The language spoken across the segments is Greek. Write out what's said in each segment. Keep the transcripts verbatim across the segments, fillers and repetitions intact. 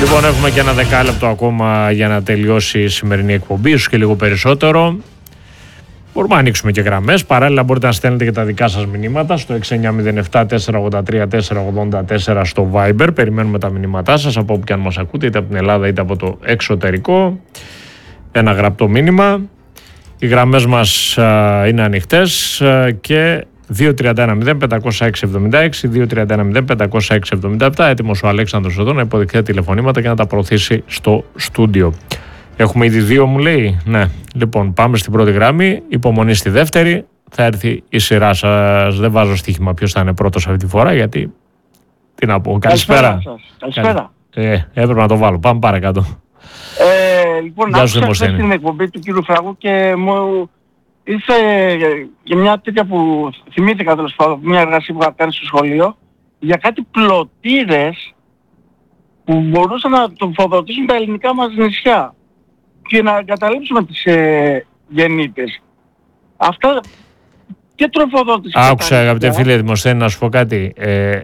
Λοιπόν, έχουμε και ένα δεκάλεπτο ακόμα για να τελειώσει η σημερινή εκπομπή, ίσως και λίγο περισσότερο. Μπορούμε να ανοίξουμε και γραμμές. Παράλληλα, μπορείτε να στέλνετε και τα δικά σας μηνύματα στο έξι εννιά μηδέν επτά τέσσερα ογδόντα τρία τέσσερα ογδόντα τέσσερα στο Viber. Περιμένουμε τα μηνύματά σας από όπου και αν μας ακούτε, είτε από την Ελλάδα είτε από το εξωτερικό. Ένα γραπτό μήνυμα. Οι γραμμές μας α, είναι ανοιχτές α, και δύο τρία ένα μηδέν πέντε μηδέν έξι επτά έξι, δύο τρία ένα μηδέν πέντε μηδέν έξι επτά επτά. Έτοιμος ο Αλέξανδρος εδώ να υποδεχθεί τα τηλεφωνήματα και να τα προωθήσει στο στούντιο. Έχουμε ήδη δύο, μου λέει. Ναι. Λοιπόν, πάμε στην πρώτη γραμμή. Υπομονή στη δεύτερη. Θα έρθει η σειρά σας. Δεν βάζω στοίχημα ποιος θα είναι πρώτος αυτή τη φορά, γιατί. Τι να πω. Καλησπέρα. Καλησπέρα. Ε, έπρεπε να το βάλω. Πάμε παρακάτω. Ε, λοιπόν, άκουσα την εκπομπή του κύριου Φραγού και μου ήρθε για μια τέτοια που θυμήθηκα τέλος πάντων, μια εργασία που είχα κάνει στο σχολείο, για κάτι πλωτήρες που μπορούσαν να τροφοδοτήσουν τα ελληνικά μας νησιά και να εγκαταλείψουμε τις ε, γεννήτες. Αυτά και τροφοδότηση. Άκουσα, αγαπητέ φίλε Δημοσθένη, να σου πω κάτι. Ε,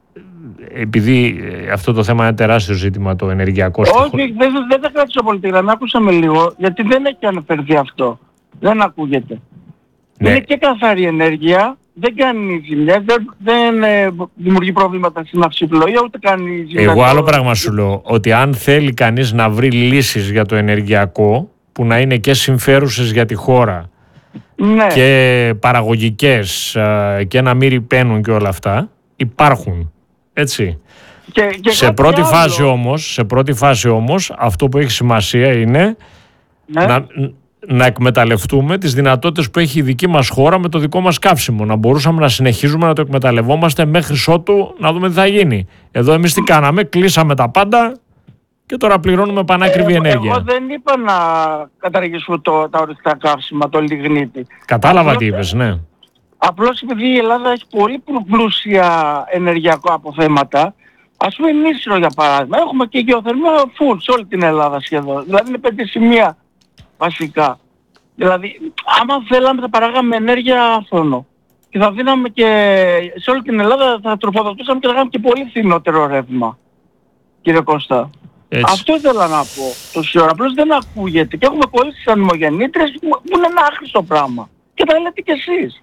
επειδή ε, αυτό το θέμα είναι τεράστιο ζήτημα, το ενεργειακό. Όχι, δεν, δεν θα κράτησα πολύ τη γραμμή, άκουσα με λίγο, γιατί δεν έχει αναφερθεί αυτό. Δεν ακούγεται. Ναι. Είναι και καθαρή ενέργεια, δεν κάνει ζημιές, δεν, δεν ε, δημιουργεί προβλήματα στην αυσιπλοεία, ούτε κάνει ζημιές. Εγώ άλλο πράγμα σου λέω, ότι αν θέλει κανείς να βρει λύσεις για το ενεργειακό, που να είναι και συμφέρουσες για τη χώρα, ναι, και παραγωγικές και να μην ρηπαίνουν και όλα αυτά, υπάρχουν. Έτσι. Και, και σε, πρώτη φάση όμως, σε πρώτη φάση όμως, αυτό που έχει σημασία είναι, ναι, να, να εκμεταλλευτούμε τις δυνατότητες που έχει η δική μας χώρα με το δικό μας καύσιμο. Να μπορούσαμε να συνεχίζουμε να το εκμεταλλευόμαστε μέχρι ότου να δούμε τι θα γίνει. Εδώ εμείς τι κάναμε, κλείσαμε τα πάντα και τώρα πληρώνουμε πανάκριβη ενέργεια. Εγώ δεν είπα να καταργήσουμε το, τα ορυκτά καύσιμα, το λιγνίτη. Κατάλαβα τι είπες, ναι. Απλώς επειδή η Ελλάδα έχει πολύ πλούσια ενεργειακά αποθέματα, ας πούμε Νήσιρο για παράδειγμα, έχουμε και γεωθερμία full σε όλη την Ελλάδα σχεδόν. Δηλαδή είναι πέντε σημεία βασικά. Δηλαδή, άμα θέλαμε θα παράγαμε ενέργεια άφθονο. Και θα δίναμε και σε όλη την Ελλάδα, θα τροφοδοτούσαμε και θα κάνουμε και πολύ φθηνότερο ρεύμα. Κύριε Κώστα. Έτσι. Αυτό ήθελα να πω τόση ώρα. Απλώς δεν ακούγεται. Και έχουμε κολλήσει στις ανεμογεννήτρες που είναι ένα άχρηστο πράγμα. Και τα λέτε κι εσείς.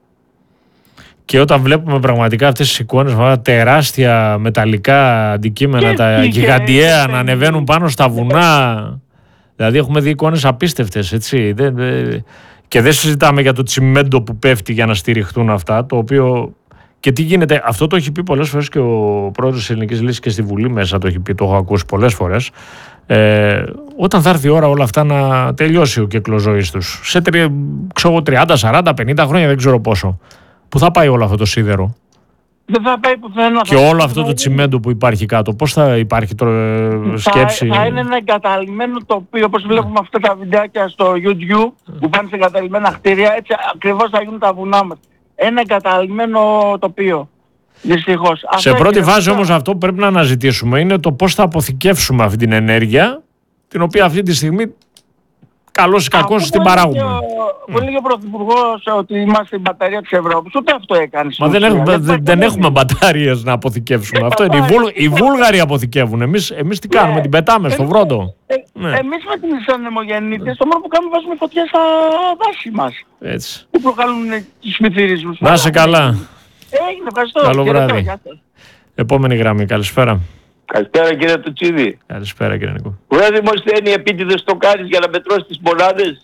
Και όταν βλέπουμε πραγματικά αυτές τις εικόνες με αυτά τεράστια μεταλλικά αντικείμενα, και τα γιγαντιαία να ανεβαίνουν πάνω στα βουνά. Δηλαδή έχουμε δει εικόνες απίστευτες, έτσι. Δεν, δεν... Και δεν συζητάμε για το τσιμέντο που πέφτει για να στηριχτούν αυτά, το οποίο... Και τι γίνεται, αυτό το έχει πει πολλές φορές και ο πρόεδρος της Ελληνικής Λύσης και στη Βουλή μέσα το έχει πει, το έχω ακούσει πολλές φορές. Ε, όταν θα έρθει η ώρα όλα αυτά να τελειώσει ο κύκλος ζωής τους, σε τριάντα, σαράντα, πενήντα χρόνια, δεν ξέρω πόσο, που θα πάει όλο αυτό το σίδερο. Δεν θα πάει πουθενά. Και όλο αυτό το τσιμέντο που υπάρχει κάτω, πώς θα υπάρχει τρο... σκέψη. Θα, θα είναι ένα εγκαταλειμμένο τοπίο, όπως βλέπουμε αυτά τα βιντεάκια στο YouTube που πάνε σε εγκαταλειμμένα κτίρια, έτσι ακριβώς θα γίνουν τα βουνά μας. Ένα εγκαταλειμμένο τοπίο. Δυστυχώς. Σε πρώτη φάση όμως αυτό που πρέπει να αναζητήσουμε είναι το πώς θα αποθηκεύσουμε αυτή την ενέργεια, την οποία αυτή τη στιγμή καλώς ή κακώς την παράγουμε. Που έλεγε ο Πρωθυπουργός ότι είμαστε η μπαταρία της Ευρώπης, ούτε αυτό έκανε. Μα δεν έχουμε, δεν, δεν έχουμε μπαταρίες να αποθηκεύσουμε. Αυτό είναι. Οι, Βούλ, οι Βούλγαροι αποθηκεύουν. Εμείς, εμείς τι κάνουμε, yeah. την πετάμε στον βρόντο. Ε, ναι. Εμείς με τις ανεμογεννήτρες, το μόνο που κάνουμε βάζουμε φωτιά στα δάση μας. Έτσι. Που προκαλούν τους μυθιρισμούς. Να είσαι καλά. Έγινε, ευχαριστώ. Καλό βράδυ. Επόμενη γραμμή, καλησπέρα. Καλησπέρα κύριε Τουτσίδη. Καλησπέρα κύριε Νικό. Βρε Δημοσθένη, επίτηδες το κάνεις για να μετρώσεις τις μονάδες.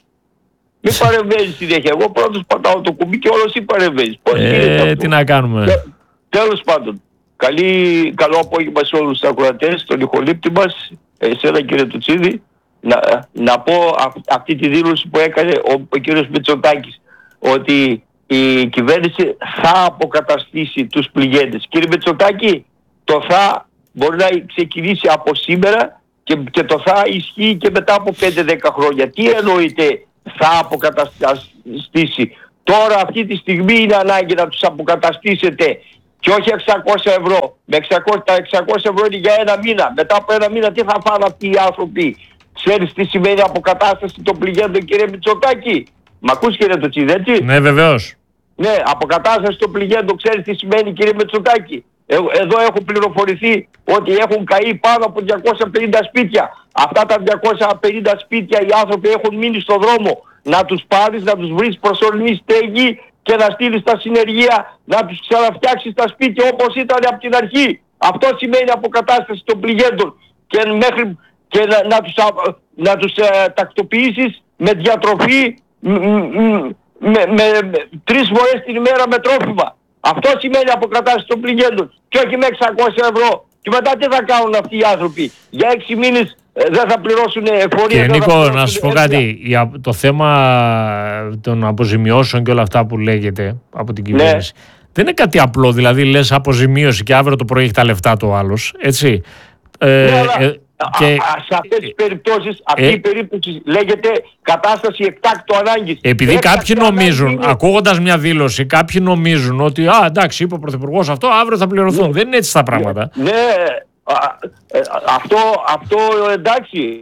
Μην παρεμβαίνεις συνέχεια. Εγώ πρώτος πατάω το κουμπί και όλος ή παρεμβαίνεις. Πώς γίνεται αυτό? Τι να κάνουμε. Τε, τέλος πάντων. Καλή, καλό απόγευμα σε όλους τους ακροατές, τον ηχολήπτη μας, εσένα κύριε Τουτσίδη. Να, να πω αυ, αυτή τη δήλωση που έκανε ο, ο κύριος Μητσοτάκης, ότι η κυβέρνηση θα αποκαταστήσει τους πληγέντες. Κύριε Μητσοτάκη, το θα μπορεί να ξεκινήσει από σήμερα και, και το θα ισχύει και μετά από πέντε δέκα χρόνια. Τι εννοείται θα αποκαταστήσει? Τώρα αυτή τη στιγμή είναι ανάγκη να τους αποκαταστήσετε και όχι εξακόσια ευρώ. Με εξακόσια, τα εξακόσια ευρώ είναι για ένα μήνα. Μετά από ένα μήνα τι θα φάνε αυτοί οι άνθρωποι? Ξέρεις τι σημαίνει αποκατάσταση των πληγέντων, κύριε Μητσοτάκη? Μ' ακούς κύριε Τουτσίδη, έτσι? Ναι, βεβαίως. Ναι, αποκατάσταση των πληγέντων, ξέρεις τι σημαίνει κύριε Μητσοτάκη? Εδώ έχω πληροφορηθεί ότι έχουν καεί πάνω από διακόσια πενήντα σπίτια. Αυτά τα διακόσια πενήντα σπίτια οι άνθρωποι έχουν μείνει στο δρόμο. Να τους πάρεις, να τους βρεις προσωρινή στέγη και να στείλεις τα συνεργεία, να τους ξαναφτιάξεις τα σπίτια όπως ήταν από την αρχή. Αυτό σημαίνει αποκατάσταση των πληγέντων. Και, μέχρι, και να, να τους, να τους ε, τακτοποιήσεις με διατροφή με, με, με, με τρεις φορές την ημέρα με τρόφιμα. Αυτό σημαίνει αποκατάσταση των πληγέντων. Και όχι με εξακόσια ευρώ. Και μετά τι θα κάνουν αυτοί οι άνθρωποι? Για έξι μήνες ε, δεν θα πληρώσουν εφορία. Και Νίκο, να σου πω κάτι. Το θέμα των αποζημιώσεων και όλα αυτά που λέγεται από την κυβέρνηση, ναι, δεν είναι κάτι απλό. Δηλαδή λες αποζημίωση και αύριο το πρωί έχει τα λεφτά του άλλος. Έτσι. Ε, ναι, αλλά... ε, Και... Α, σε αυτές τις περιπτώσεις, αυτή ε... η περίπτωση λέγεται κατάσταση εκτάκτου ανάγκης. Επειδή Έκτακτη κάποιοι νομίζουν, είναι... ακούγοντας μια δήλωση, κάποιοι νομίζουν ότι α, εντάξει, είπε ο Πρωθυπουργός αυτό, αύριο θα πληρωθούν. Ναι. Δεν είναι έτσι τα πράγματα. Ναι, ναι. Α, ε, αυτό, αυτό εντάξει.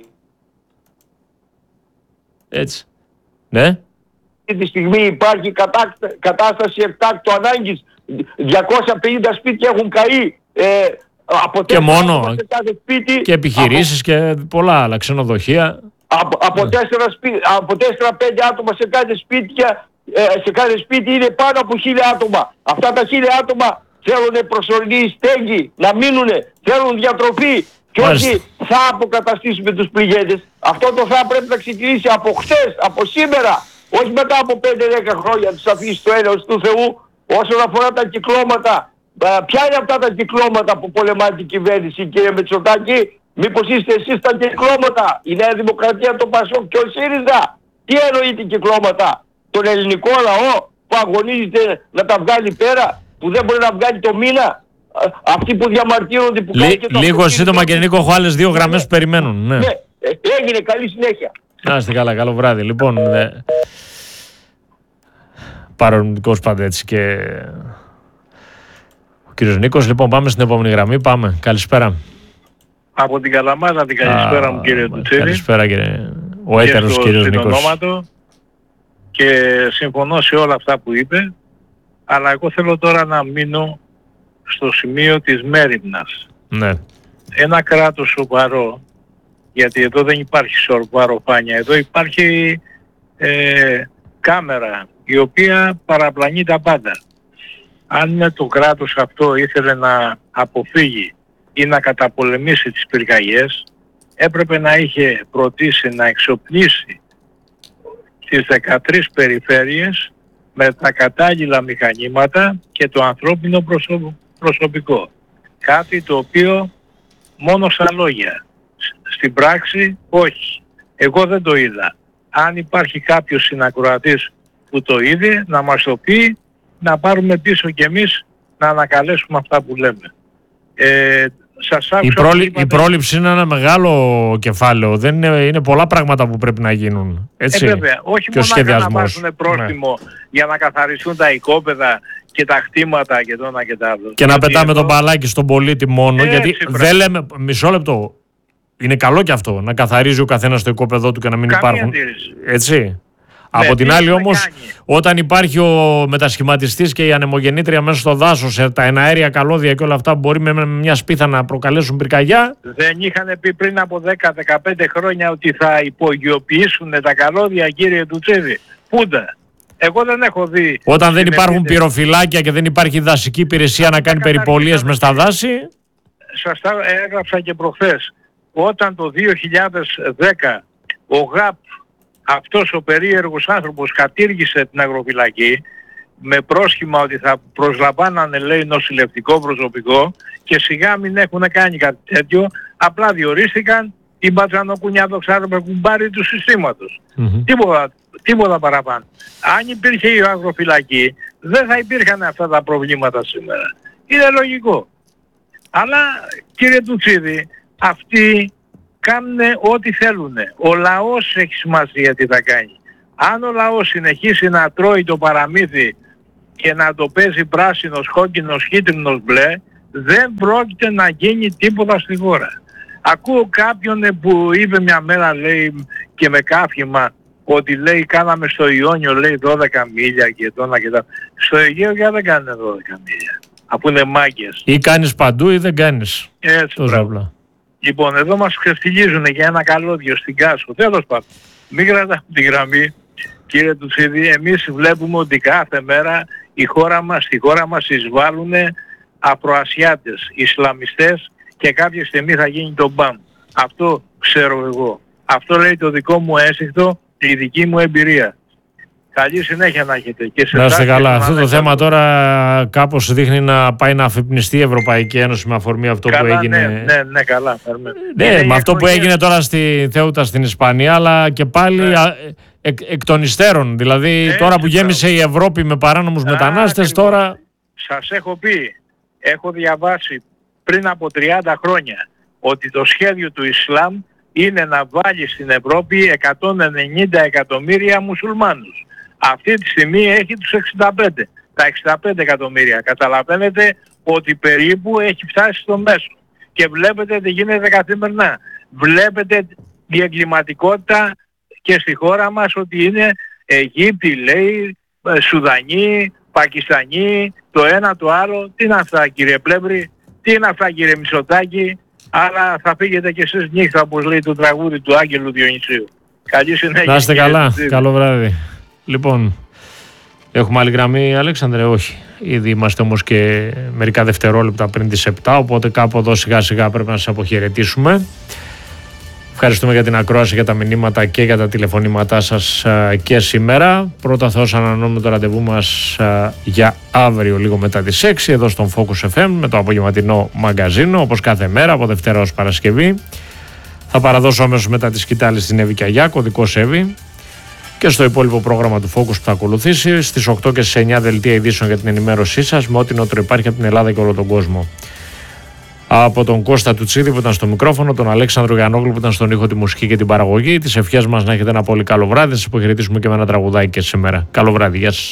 Έτσι. Ναι. Αυτή τη στιγμή υπάρχει κατάσταση εκτάκτου ανάγκης. διακόσια πενήντα σπίτια έχουν καεί. Ε, Από και μόνο σε κάθε σπίτι, και επιχειρήσεις από, και πολλά άλλα, ξενοδοχεία. Από, από, ναι. τέσσερα, από τέσσερα πέντε άτομα σε κάθε, σπίτια, σε κάθε σπίτι είναι πάνω από χίλια άτομα. Αυτά τα χίλια άτομα θέλουν προσωρινή στέγη, να μείνουν, θέλουν διατροφή και Μάλιστα. όχι θα αποκαταστήσουμε τους πληγέντες. Αυτό το θα πρέπει να ξεκινήσει από χτες, από σήμερα, όχι μετά από πέντε δέκα χρόνια τους αφήσει το έλεος του Θεού. Όσον αφορά τα κυκλώματα, ποια είναι αυτά τα κυκλώματα που πολεμάει την κυβέρνηση, κύριε Μητσοτάκη? Μήπως είστε εσείς τα κυκλώματα? Η Νέα Δημοκρατία, το ΠΑΣΟΚ και ο ΣΥΡΙΖΑ? Τι εννοείται κυκλώματα? Τον ελληνικό λαό που αγωνίζεται να τα βγάλει πέρα, που δεν μπορεί να βγάλει το μήνα? Αυτοί που διαμαρτύρονται, που Λί, το λίγο σύντομα και Νίκο, έχω άλλες δύο γραμμές, ναι, που περιμένουν. Ναι. Ναι. Έγινε, καλή συνέχεια. Να είστε καλά, καλό βράδυ. Λοιπόν, ναι. Παρορμητικός πάντα έτσι και ο κύριος Νίκος. Λοιπόν, πάμε στην επόμενη γραμμή. Πάμε. Καλησπέρα. Από την Καλαμάτα, την καλησπέρα μου, κύριε Τουτσίδη. Καλησπέρα, κύριε. Ο έτερος κύριος Νίκος. Και συμφωνώ σε όλα αυτά που είπε, αλλά εγώ θέλω τώρα να μείνω στο σημείο της μέριμνας. Ναι. Ένα κράτος σοβαρό, γιατί εδώ δεν υπάρχει σοβαροφάνεια, εδώ υπάρχει ε, κάμερα η οποία παραπλανεί τα πάντα. Αν είναι το κράτος αυτό ήθελε να αποφύγει ή να καταπολεμήσει τις πυρκαγιές, έπρεπε να είχε προτίσει να εξοπλίσει τις δεκατρείς περιφέρειες με τα κατάλληλα μηχανήματα και το ανθρώπινο προσωπικό. Κάτι το οποίο μόνο στα λόγια. Στην πράξη όχι. Εγώ δεν το είδα. Αν υπάρχει κάποιος συνακροατής που το είδε, να μας το πει, να πάρουμε πίσω κι εμείς να ανακαλέσουμε αυτά που λέμε. Ε, σας άκουσα, η, πρόλη, είπατε... η πρόληψη είναι ένα μεγάλο κεφάλαιο. Δεν είναι, είναι πολλά πράγματα που πρέπει να γίνουν. Έτσι. Ε, βέβαια. Όχι μόνο να βάζουν πρόστιμο, ναι, για να καθαριστούν τα οικόπεδα και τα χτήματα και το ένα και τα άλλο. Και να πετάμε εδώ το μπαλάκι στον πολίτη μόνο. Έτσι, γιατί πρέπει. Δεν λέμε. Μισό λεπτό. Είναι καλό και αυτό. Να καθαρίζει ο καθένας το οικόπεδό του και να μην Καμία υπάρχουν. Αντίρρηση. Έτσι. Από ναι, την άλλη όμως, όταν υπάρχει ο μετασχηματιστής και η ανεμογεννήτρια μέσα στο δάσος, τα εναέρια καλώδια και όλα αυτά που μπορεί με μια σπίθα να προκαλέσουν πυρκαγιά. Δεν είχαν πει πριν από δέκα με δεκαπέντε χρόνια ότι θα υπογειοποιήσουν τα καλώδια, κύριε Τουτσίδη? Πούντα. Εγώ δεν έχω δει. Όταν δεν υπάρχουν επίτες. πυροφυλάκια και δεν υπάρχει δασική υπηρεσία να κάνει περιπολίες μες στα δάση. Σας τα έγραψα και προχθές. Όταν το δύο χιλιάδες δέκα ο ΓΑΠ, αυτός ο περίεργος άνθρωπος, κατήργησε την αγροφυλακή με πρόσχημα ότι θα προσλαμβάνανε, λέει, νοσηλευτικό προσωπικό, και σιγά μην έχουν κάνει κάτι τέτοιο, απλά διορίστηκαν οι μπατζανοκουνιάδοξάρουμε κουμπάρι του συστήματος. Mm-hmm. Τίποτα, τίποτα παραπάνω. Αν υπήρχε η αγροφυλακή, δεν θα υπήρχαν αυτά τα προβλήματα σήμερα. Είναι λογικό. Αλλά, κύριε Τουτσίδη, αυτοί κάνουν ό,τι θέλουν. Ο λαός έχει σημασία τι θα κάνει. Αν ο λαός συνεχίσει να τρώει το παραμύθι και να το παίζει πράσινος, κόκκινος, κίτρινος, μπλε, δεν πρόκειται να γίνει τίποτα στη χώρα. Ακούω κάποιον που είπε μια μέρα, λέει, και με κάφημα, ότι λέει κάναμε στο Ιόνιο, λέει, δώδεκα μίλια και τόνα και τα. Στο Αιγαίο για δεν κάνουν δώδεκα μίλια. αφού είναι μάγκες. Ή κάνεις παντού ή δεν κάνεις. Έτσι, Τόσο απλά. Λοιπόν, εδώ μας ξεφτιλίζουν για ένα καλώδιο στην Κάσο. Τέλος πάντων, μην κρατάμε τη γραμμή, κύριε Τουτσίδη. Εμείς βλέπουμε ότι κάθε μέρα η χώρα μας, στη χώρα μας εισβάλλουν Αφροασιάτες, Ισλαμιστές και κάποια στιγμή θα γίνει το μπαμ. Αυτό ξέρω εγώ. Αυτό λέει το δικό μου αίσθητο, η δική μου εμπειρία. Καλή συνέχεια να έχετε. Και σε να είστε εσάς, καλά. και Αυτό το θέμα τώρα κάπως δείχνει να πάει να αφυπνιστεί η Ευρωπαϊκή Ένωση με αφορμή αυτό καλά, που έγινε. Ναι, ναι, ναι, καλά. Ναι, με αυτό που έγινε τώρα στη Θέουτα στην Ισπανία, αλλά και πάλι ναι. α, εκ, εκ των υστέρων. Δηλαδή ε, τώρα που γέμισε η Ευρώπη με παράνομους α, μετανάστες, ακριβώς. Τώρα... Σας έχω πει, έχω διαβάσει πριν από τριάντα χρόνια ότι το σχέδιο του Ισλάμ είναι να βάλει στην Ευρώπη εκατόν ενενήντα εκατομμύρια μουσουλμάνους. Αυτή τη στιγμή έχει τους εξήντα πέντε, τα εξήντα πέντε εκατομμύρια. Καταλαβαίνετε ότι περίπου έχει φτάσει στο μέσο. Και βλέπετε τι γίνεται καθημερινά. Βλέπετε η εγκληματικότητα και στη χώρα μας ότι είναι Αιγύπτιοι, λέει, Σουδανοί, Πακιστανοί, το ένα το άλλο. Τι είναι αυτά, κύριε Πλεύρη, τι είναι αυτά, κύριε Μητσοτάκη, αλλά θα φύγετε κι εσείς νύχτα, όπως λέει το τραγούδι του Άγγελου Διονυσίου. Καλή συνέχεια. Να είστε καλά, καλό βράδυ. Λοιπόν, έχουμε άλλη γραμμή, Αλέξανδρε? Όχι. Ήδη είμαστε όμως και μερικά δευτερόλεπτα πριν τις επτά, οπότε κάπου εδώ σιγά σιγά πρέπει να σας αποχαιρετήσουμε. Ευχαριστούμε για την ακρόαση, για τα μηνύματα και για τα τηλεφωνήματά σας και σήμερα. Πρώτα θα σας ανανεώνουμε το ραντεβού μας για αύριο λίγο μετά τις έξι εδώ στον Focus εφ εμ με το απογευματινό μαγκαζίνο, όπως κάθε μέρα από Δευτέρα ως Παρασκευή. Θα παραδώσω αμέσως μετά τη σκητάλη στην Εύη Καγιάκο, δικός Εύη. Και στο υπόλοιπο πρόγραμμα του Focus που θα ακολουθήσει στις οκτώ και στις εννιά δελτία ειδήσεων για την ενημέρωσή σας με ό,τι νότερο υπάρχει από την Ελλάδα και όλο τον κόσμο. Από τον Κώστα Τουτσίδη που ήταν στο μικρόφωνο, τον Αλέξανδρο Γιαννόγλου που ήταν στον ήχο, τη μουσική και την παραγωγή. Τις ευχές μας να έχετε ένα πολύ καλό βράδυ. Σας αποχαιρετήσουμε και με ένα τραγουδάκι και σήμερα. Καλό βράδυ, γεια σας.